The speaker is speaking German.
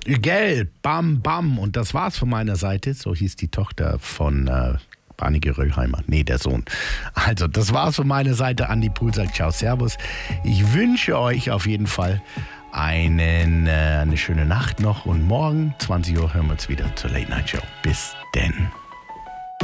Gell, bam, bam. Und das war's von meiner Seite. So hieß die Tochter von Barney Geröllheimer. Nee, der Sohn. Also, das war's von meiner Seite. Andi Pool sagt ciao, servus. Ich wünsche euch auf jeden Fall eine schöne Nacht noch. Und morgen, 20 Uhr, hören wir uns wieder zur Late Night Show. Bis denn.